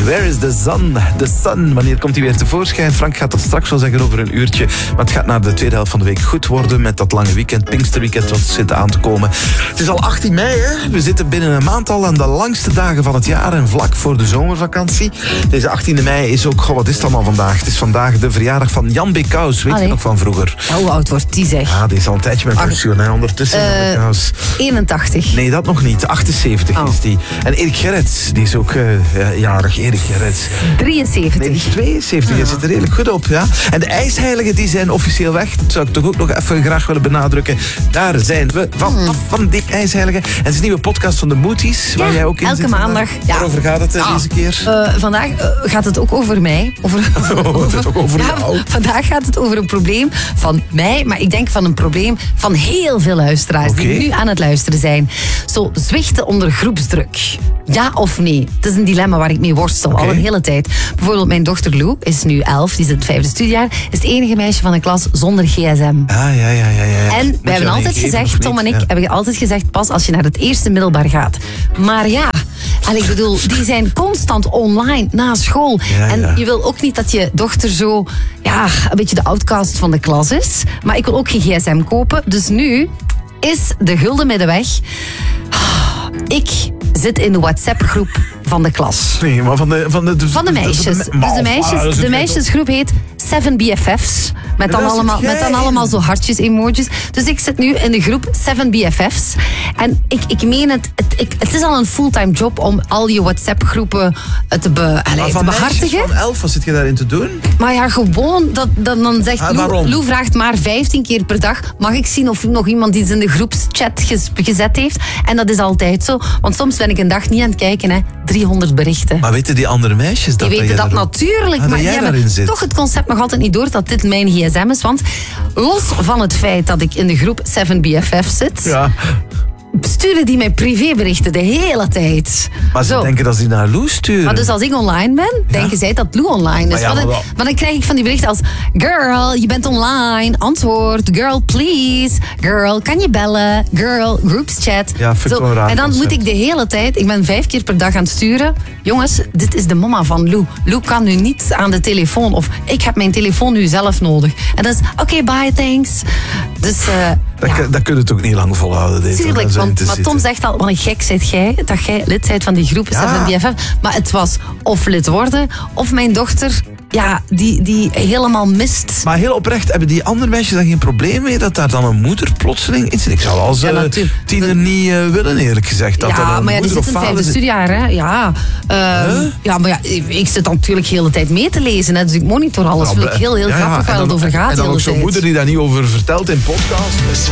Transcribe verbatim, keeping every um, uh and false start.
Where is the sun? The sun, wanneer komt hij weer tevoorschijn? Frank gaat dat straks wel zeggen over een uurtje. Maar het gaat naar de tweede helft van de week goed worden met dat lange weekend, Pinksterweekend, wat zit aan te komen. Het is al achttien mei, hè? We zitten binnen een maand al aan de langste dagen van het jaar en vlak voor de zomervakantie. Deze achttiende mei is ook, goh, wat is het allemaal vandaag? Het is vandaag de verjaardag van Jan B. Kous, weet Allee. je nog van vroeger? Ja, hoe oud wordt die, zeg? Ja, die is al een tijdje met pensioen, hè? Ondertussen Uh, Jan B. Kous. eenentachtig. Nee, dat nog niet. achtenzeventig Oh. is die. En Erik Gerrits, die is ook uh, jarig. Erik Gerrits. drieënzeventig. Nee, die is tweeënzeventig. Je zit er redelijk goed op, ja. En de ijsheiligen, die zijn officieel weg. Dat zou ik toch ook nog even graag willen benadrukken. Daar zijn we van, af van die ijsheiligen. En het is een nieuwe podcast van de Mooties, waar Ja, jij ook in elke zit. maandag. Ja. Waarover gaat het uh, Ah. deze keer? Uh, vandaag uh, gaat het ook over mij. Over, Oh, het ook over ja, jou. vandaag gaat het over een probleem van mij, maar ik denk van een probleem van heel veel luisteraars Oké. die nu aan het luisteren zijn. Zo, zwichten onder groepsdruk. Ja of nee? Het is een dilemma waar ik mee worstel, Oké. al een hele tijd. Bijvoorbeeld mijn dochter Lou is nu elf, die is in het vijfde studiejaar, is het enige meisje van de klas zonder gsm. Ah, ja, ja, ja, ja. ja. En Moet we je hebben dat altijd niet geven, of gezegd, Tom niet? en ik Ja. hebben altijd gezegd, pas als je naar het eerste middelbaar gaat. Maar ja, en ik bedoel, die zijn constant online na school. Ja, en ja. je wil ook niet dat je dochter zo, ja, een beetje de outcast van de klas is. Maar ik wil ook geen gsm kopen. Dus nu is de gulden middenweg. Ik zit in de WhatsApp-groep van de klas. Nee, maar van de... Van de, Van de meisjes. Dus de, meisjes, de meisjesgroep heet Seven B F F's. Met dan, Daar zit allemaal, jij met dan in. allemaal zo hartjes-emojis. Dus ik zit nu in de groep Seven B F F's. En ik, ik meen het, het, ik, het is al een fulltime job om al je WhatsApp-groepen te, be, allee, Maar te van meisjes behartigen. van elf, wat zit je daarin te doen? Maar ja, gewoon, dat, dat, dan zegt Ah, Lou, waarom? Lou vraagt maar vijftien keer per dag. Mag ik zien of nog iemand iets in de groepschat gez- gezet heeft? En dat is altijd zo. Want soms ben ik een dag niet aan het kijken, hè. driehonderd berichten. Maar weten die andere meisjes dat? Die weten jij dat daarop- natuurlijk, Ah, dat maar jij die hebben daarin zit. toch het concept nog altijd niet door dat dit mijn gsm is. Want los van het feit dat ik in de groep Seven B F F zit, Ja, sturen die mij privéberichten de hele tijd. maar ze Zo. denken dat ze die naar Lou sturen. Maar dus als ik online ben, denken zij dat Lou online is. Maar ja, Maar dan, maar wel- maar dan krijg ik van die berichten als: girl, je bent online, antwoord. Girl, please. Girl, kan je bellen? Girl, groupschat. Ja, vind ik Zo. wel een raar En dan concept. moet ik de hele tijd, ik ben vijf keer per dag aan het sturen. Jongens, dit is de mama van Lou. Lou kan nu niet aan de telefoon. Of ik heb mijn telefoon nu zelf nodig. En dat is, oké, okay, bye, thanks. Dus, uh, Dat, ja. kun- dat kunnen het ook niet lang volhouden. Dit, om Tuurlijk, daar zo in want te maar Tom zitten. zegt al, wat een gek zijt jij, dat jij lid bent van die groep Ja. Seven B F F. Maar het was of lid worden, of mijn dochter, ja, die, die helemaal mist. Maar heel oprecht, hebben die andere meisjes daar geen probleem mee dat daar dan een moeder plotseling in zit? Ik zou als Ja, uh, natuurlijk. tiener niet uh, willen, eerlijk gezegd. Dat er Ja, een maar ja, die moeder zit in of het vader vijfde zit. studiejaar, hè. Ja, Ehm, Huh? ja, maar ja, ik, ik zit dan natuurlijk de hele tijd mee te lezen, hè. Dus ik monitor alles. Ja, Vind ik heel, heel ja, ja, grappig en waar dan- het over gaat En de dan hele ook zo'n tijd. moeder die daar niet over vertelt in podcast.